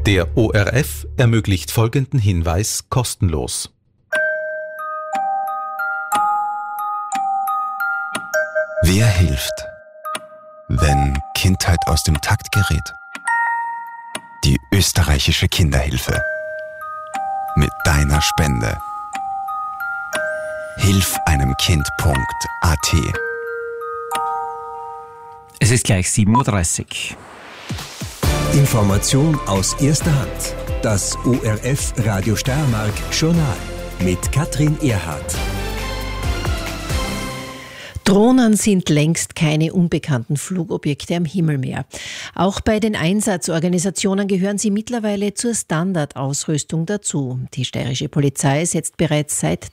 Der ORF ermöglicht folgenden Hinweis kostenlos. Wer hilft, wenn Kindheit aus dem Takt gerät? Die österreichische Kinderhilfe. Mit deiner Spende. hilfeinemkind.at. Es ist gleich 7.30 Uhr. Information aus erster Hand. Das ORF Radio Steiermark Journal mit Katrin Erhardt. Drohnen sind längst keine unbekannten Flugobjekte am Himmel mehr. Auch bei den Einsatzorganisationen gehören sie mittlerweile zur Standardausrüstung dazu. Die steirische Polizei setzt bereits seit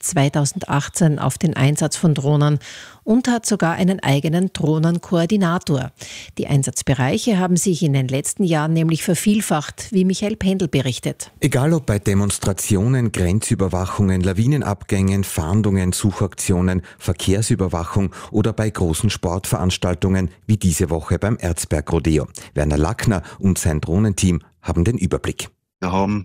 2018 auf den Einsatz von Drohnen und hat sogar einen eigenen Drohnenkoordinator. Die Einsatzbereiche haben sich in den letzten Jahren nämlich vervielfacht, wie Michael Pendl berichtet. Egal ob bei Demonstrationen, Grenzüberwachungen, Lawinenabgängen, Fahndungen, Suchaktionen, Verkehrsüberwachung oder bei großen Sportveranstaltungen wie diese Woche beim Erzberg-Rodeo. Werner Lackner und sein Drohnenteam haben den Überblick. Wir haben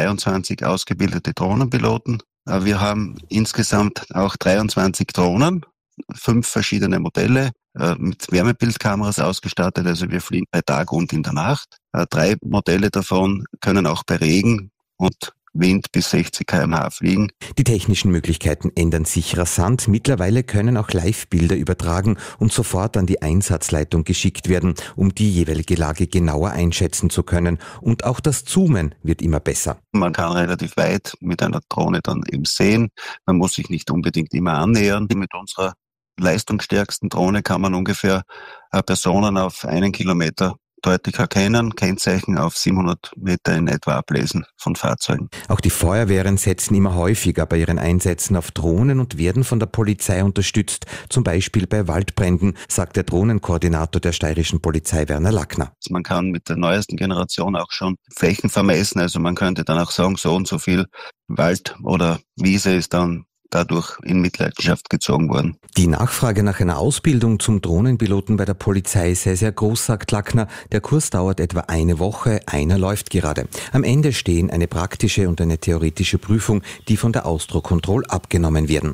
23 ausgebildete Drohnenpiloten. Wir haben insgesamt auch 23 Drohnen, 5 verschiedene Modelle mit Wärmebildkameras ausgestattet. Also wir fliegen bei Tag und in der Nacht. 3 Modelle davon können auch bei Regen und Wind bis 60 km/h fliegen. Die technischen Möglichkeiten ändern sich rasant. Mittlerweile können auch Live-Bilder übertragen und sofort an die Einsatzleitung geschickt werden, um die jeweilige Lage genauer einschätzen zu können. Und auch das Zoomen wird immer besser. Man kann relativ weit mit einer Drohne dann eben sehen. Man muss sich nicht unbedingt immer annähern. Mit unserer leistungsstärksten Drohne kann man ungefähr Personen auf 1 Kilometer deutlich erkennen, Kennzeichen auf 700 Meter in etwa ablesen von Fahrzeugen. Auch die Feuerwehren setzen immer häufiger bei ihren Einsätzen auf Drohnen und werden von der Polizei unterstützt, zum Beispiel bei Waldbränden, sagt der Drohnenkoordinator der steirischen Polizei Werner Lackner. Man kann mit der neuesten Generation auch schon Flächen vermessen, also man könnte dann auch sagen, so und so viel Wald oder Wiese ist dann dadurch in Mitleidenschaft gezogen worden. Die Nachfrage nach einer Ausbildung zum Drohnenpiloten bei der Polizei sei sehr groß, sagt Lackner. Der Kurs dauert etwa eine Woche, einer läuft gerade. Am Ende stehen eine praktische und eine theoretische Prüfung, die von der Ausdruckkontrolle abgenommen werden.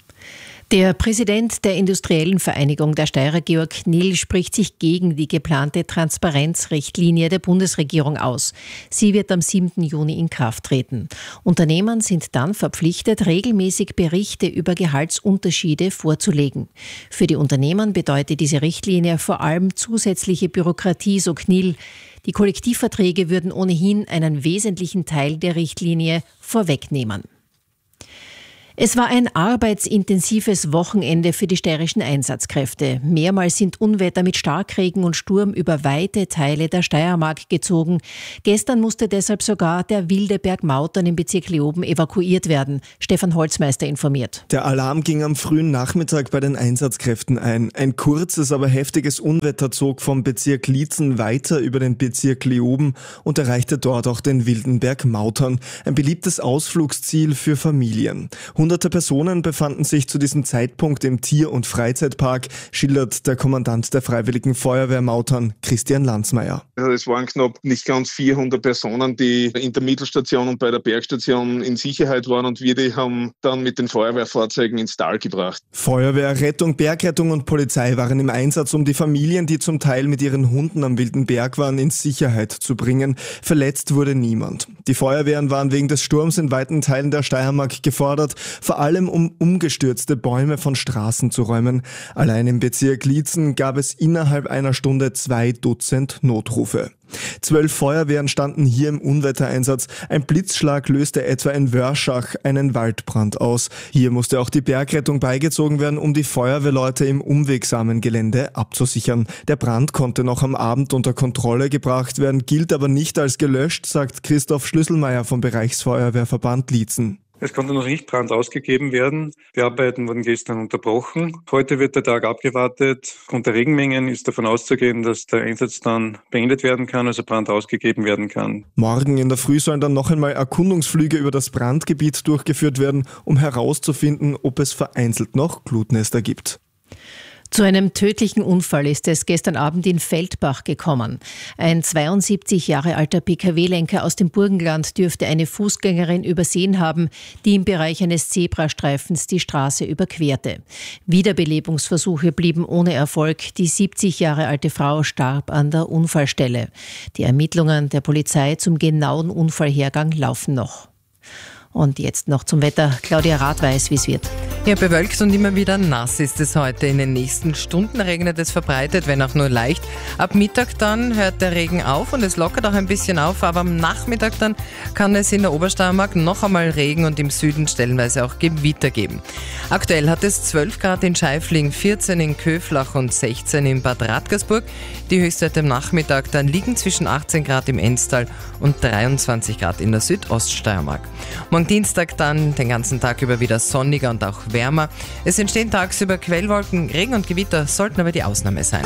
Der Präsident der Industriellen Vereinigung der Steirer, Georg Knill, spricht sich gegen die geplante Transparenzrichtlinie der Bundesregierung aus. Sie wird am 7. Juni in Kraft treten. Unternehmen sind dann verpflichtet, regelmäßig Berichte über Gehaltsunterschiede vorzulegen. Für die Unternehmen bedeutet diese Richtlinie vor allem zusätzliche Bürokratie, so Knill. Die Kollektivverträge würden ohnehin einen wesentlichen Teil der Richtlinie vorwegnehmen. Es war ein arbeitsintensives Wochenende für die steirischen Einsatzkräfte. Mehrmals sind Unwetter mit Starkregen und Sturm über weite Teile der Steiermark gezogen. Gestern musste deshalb sogar der wilde Berg Mautern im Bezirk Leoben evakuiert werden. Stefan Holzmeister informiert. Der Alarm ging am frühen Nachmittag bei den Einsatzkräften ein. Ein kurzes, aber heftiges Unwetter zog vom Bezirk Liezen weiter über den Bezirk Leoben und erreichte dort auch den wilden Berg Mautern. Ein beliebtes Ausflugsziel für Familien. Hunderte Personen befanden sich zu diesem Zeitpunkt im Tier- und Freizeitpark, schildert der Kommandant der Freiwilligen Feuerwehr Mautern, Christian Landsmeier. Es waren knapp nicht ganz 400 Personen, die in der Mittelstation und bei der Bergstation in Sicherheit waren und wir die haben dann mit den Feuerwehrfahrzeugen ins Tal gebracht. Feuerwehr, Rettung, Bergrettung und Polizei waren im Einsatz, um die Familien, die zum Teil mit ihren Hunden am Wilden Berg waren, in Sicherheit zu bringen. Verletzt wurde niemand. Die Feuerwehren waren wegen des Sturms in weiten Teilen der Steiermark gefordert, vor allem um umgestürzte Bäume von Straßen zu räumen. Allein im Bezirk Liezen gab es innerhalb einer Stunde 2 Dutzend Notrufe. 12 Feuerwehren standen hier im Unwettereinsatz. Ein Blitzschlag löste etwa in Wörschach einen Waldbrand aus. Hier musste auch die Bergrettung beigezogen werden, um die Feuerwehrleute im unwegsamen Gelände abzusichern. Der Brand konnte noch am Abend unter Kontrolle gebracht werden, gilt aber nicht als gelöscht, sagt Christoph Schlüsselmeier vom Bereichsfeuerwehrverband Liezen. Es konnte noch nicht Brand ausgegeben werden. Die Arbeiten wurden gestern unterbrochen. Heute wird der Tag abgewartet. Aufgrund der Regenmengen ist davon auszugehen, dass der Einsatz dann beendet werden kann, also Brand ausgegeben werden kann. Morgen in der Früh sollen dann noch einmal Erkundungsflüge über das Brandgebiet durchgeführt werden, um herauszufinden, ob es vereinzelt noch Glutnester gibt. Zu einem tödlichen Unfall ist es gestern Abend in Feldbach gekommen. Ein 72 Jahre alter Pkw-Lenker aus dem Burgenland dürfte eine Fußgängerin übersehen haben, die im Bereich eines Zebrastreifens die Straße überquerte. Wiederbelebungsversuche blieben ohne Erfolg. Die 70 Jahre alte Frau starb an der Unfallstelle. Die Ermittlungen der Polizei zum genauen Unfallhergang laufen noch. Und jetzt noch zum Wetter. Claudia Rath weiß, wie es wird. Ja, bewölkt und immer wieder nass ist es heute. In den nächsten Stunden regnet es verbreitet, wenn auch nur leicht. Ab Mittag dann hört der Regen auf und es lockert auch ein bisschen auf, aber am Nachmittag dann kann es in der Obersteiermark noch einmal Regen und im Süden stellenweise auch Gewitter geben. Aktuell hat es 12 Grad in Scheifling, 14 in Köflach und 16 in Bad Radgersburg. Die Höchstwerte am Nachmittag dann liegen zwischen 18 Grad im Enstal und 23 Grad in der Südoststeiermark. Morgen Dienstag dann den ganzen Tag über wieder sonniger und auch wärmer. Es entstehen tagsüber Quellwolken, Regen und Gewitter sollten aber die Ausnahme sein.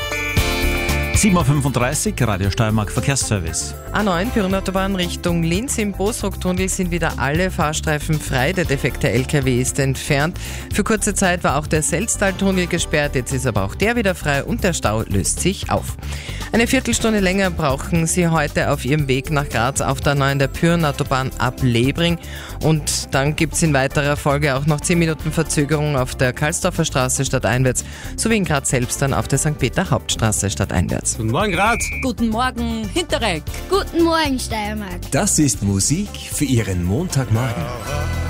7.35 Uhr, Radio Steiermark Verkehrsservice. A9 Pyreneeautobahn Richtung Linz. Im Bosrock-Tunnel sind wieder alle Fahrstreifen frei. Der defekte LKW ist entfernt. Für kurze Zeit war auch der Selztal-Tunnel gesperrt. Jetzt ist aber auch der wieder frei und der Stau löst sich auf. Eine Viertelstunde länger brauchen Sie heute auf Ihrem Weg nach Graz auf der A9 der Pyreneeautobahn ab Lebring. Und dann gibt es in weiterer Folge auch noch 10 Minuten Verzögerung auf der Karlsdorfer Straße stadteinwärts sowie in Graz selbst dann auf der St. Peter Hauptstraße stadteinwärts. Guten Morgen, Graz. Guten Morgen, Hinterreck. Guten Morgen, Steiermark. Das ist Musik für Ihren Montagmorgen.